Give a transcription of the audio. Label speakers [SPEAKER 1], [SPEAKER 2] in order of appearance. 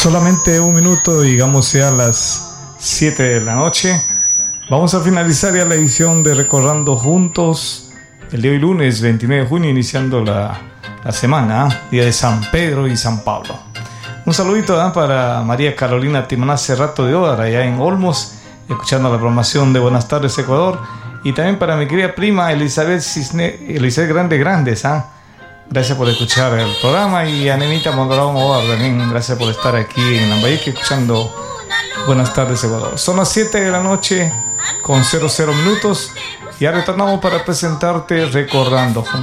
[SPEAKER 1] Solamente un minuto, digamos ya las 7 de la noche. Vamos a finalizar ya la edición de Recordando Juntos el día de hoy, lunes 29 de junio, iniciando la semana, día de San Pedro y San Pablo. Un saludito para María Carolina Timoná Cerrato de Odara, allá en Olmos, escuchando la programación de Buenas Tardes Ecuador. Y también para mi querida prima Elizabeth Grandes. Gracias por escuchar el programa. Y a Nenita Mondragón Odar también, gracias por estar aquí en Lambayeque escuchando Buenas Tardes Ecuador. Son las 7 de la noche con 00 minutos. Ya retornamos para presentarte Recordando Juntos.